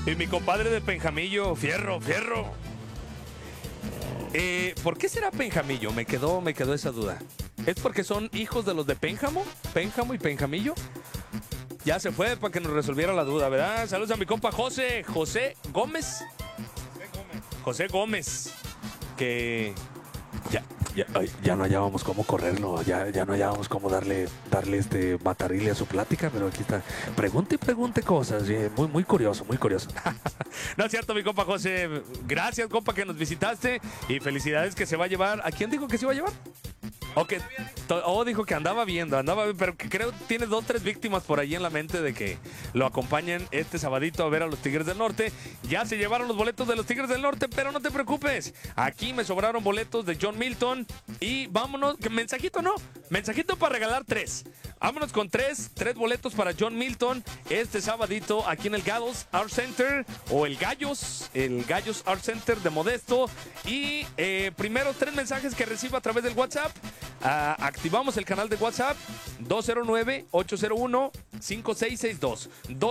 Y mi compadre de Penjamillo, fierro, fierro. ¿Por qué será Penjamillo? Me quedó esa duda. ¿Es porque son hijos de los de Pénjamo? ¿Pénjamo y Penjamillo? Ya se fue para que nos resolviera la duda, ¿verdad? Saludos a mi compa José Gómez. José Gómez. Que ya no hallábamos cómo correrlo, ya no hallábamos cómo darle matarile a su plática, pero aquí está. Pregunte y pregunte cosas, muy curioso, muy curioso. No es cierto, mi compa José. Gracias, compa, que nos visitaste y felicidades que se va a llevar. ¿A quién dijo que se iba a llevar? Dijo que andaba viendo, pero que creo que tiene 2 o 3 víctimas por ahí en la mente de que lo acompañen este sabadito a ver a los Tigres del Norte. Ya se llevaron los boletos de los Tigres del Norte, pero no te preocupes. Aquí me sobraron boletos de John Milton y vámonos, mensajito para regalar 3. Vámonos con 3 boletos para John Milton este sabadito aquí en el Gallos Art Center o el Gallos Art Center de Modesto. Y primero 3 mensajes que reciba a través del WhatsApp. Activamos el canal de WhatsApp 209-801-5662.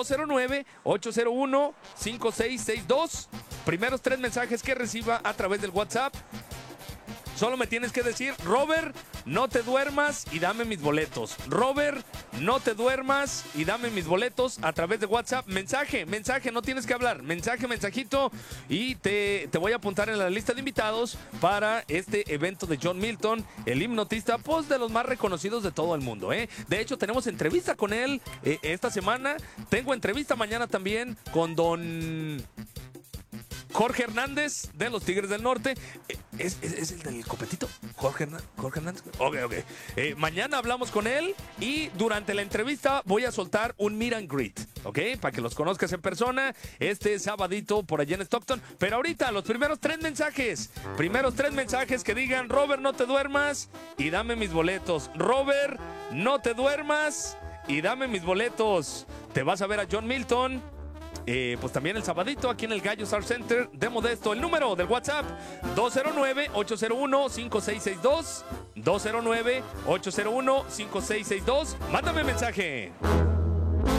209-801-5662. Primeros 3 mensajes que reciba a través del WhatsApp. Solo me tienes que decir, Robert, no te duermas y dame mis boletos. Robert, no te duermas y dame mis boletos a través de WhatsApp. Mensaje, no tienes que hablar. Mensajito y te voy a apuntar en la lista de invitados para este evento de John Milton, el hipnotista, pues de los más reconocidos de todo el mundo, ¿eh? De hecho, tenemos entrevista con él esta semana. Tengo entrevista mañana también con don Jorge Hernández de los Tigres del Norte. ¿Es el del copetito? Jorge Hernández. Ok. Mañana hablamos con él y durante la entrevista voy a soltar un meet and greet, ¿ok? Para que los conozcas en persona este sabadito por allá en Stockton. Pero ahorita, los primeros 3 mensajes. Que digan, Robert, no te duermas y dame mis boletos. Robert, no te duermas y dame mis boletos. Te vas a ver a John Milton. Pues también el sabadito aquí en el Gallos Art Center de Modesto. El número del WhatsApp 209-801-5662. 209-801-5662. Mándame mensaje.